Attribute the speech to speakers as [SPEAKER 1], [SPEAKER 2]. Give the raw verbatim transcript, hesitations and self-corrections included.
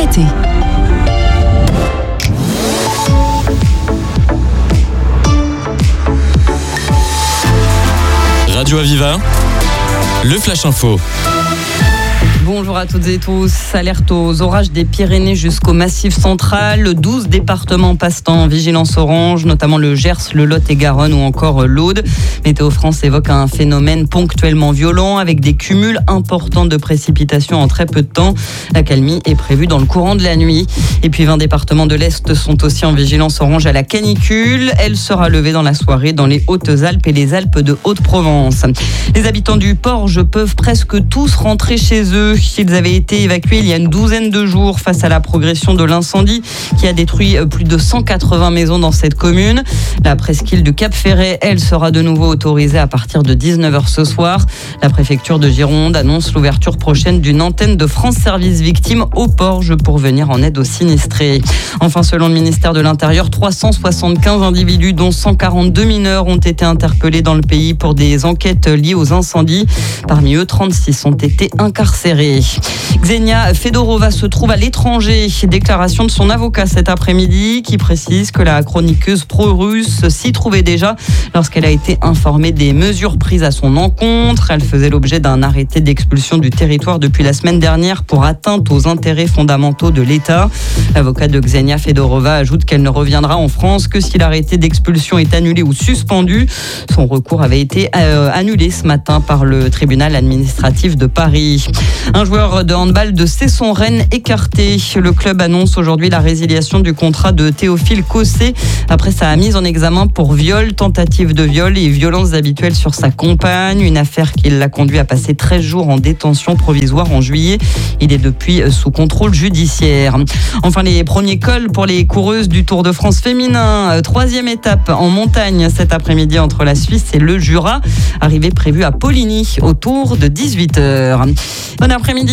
[SPEAKER 1] l'été.
[SPEAKER 2] Radio Aviva, le Flash Info.
[SPEAKER 3] Bonjour à toutes et tous. Alerte aux orages des Pyrénées jusqu'au Massif central. douze départements passent en vigilance orange, notamment le Gers, le Lot et Garonne ou encore l'Aude. Météo France évoque un phénomène ponctuellement violent avec des cumuls importants de précipitations en très peu de temps. L'accalmie est prévue dans le courant de la nuit. Et puis vingt départements de l'Est sont aussi en vigilance orange à la canicule. Elle sera levée dans la soirée dans les Hautes-Alpes et les Alpes de Haute-Provence. Les habitants du Porge peuvent presque tous rentrer chez eux. Ils avaient été évacués il y a une douzaine de jours face à la progression de l'incendie qui a détruit plus de cent quatre-vingts maisons dans cette commune. La presqu'île du Cap Ferret, elle, sera de nouveau autorisée à partir de dix-neuf heures ce soir. La préfecture de Gironde annonce l'ouverture prochaine d'une antenne de France Service Victimes au Porge pour venir en aide aux sinistrés. Enfin, selon le ministère de l'Intérieur, trois cent soixante-quinze individus, dont cent quarante-deux mineurs, ont été interpellés dans le pays pour des enquêtes liées aux incendies. Parmi eux, trente-six ont été incarcérés. Ksenia Fedorova se trouve à l'étranger. Déclaration de son avocat cet après-midi qui précise que la chroniqueuse pro-russe s'y trouvait déjà lorsqu'elle a été informée des mesures prises à son encontre. Elle faisait l'objet d'un arrêté d'expulsion du territoire depuis la semaine dernière pour atteinte aux intérêts fondamentaux de l'État. L'avocat de Ksenia Fedorova ajoute qu'elle ne reviendra en France que si l'arrêté d'expulsion est annulé ou suspendu. Son recours avait été euh, annulé ce matin par le tribunal administratif de Paris. Un joueur de handball de Cesson-Rennes écarté. Le club annonce aujourd'hui la résiliation du contrat de Théophile Cossé après sa mise en examen pour viol, tentative de viol et violences habituelles sur sa compagne. Une affaire qui l'a conduit à passer treize jours en détention provisoire en juillet. Il est depuis sous contrôle judiciaire. Enfin, les premiers cols pour les coureuses du Tour de France féminin. Troisième étape en montagne cet après-midi entre la Suisse et le Jura. Arrivée prévue à Poligny autour de dix-huit heures. Bon après-midi.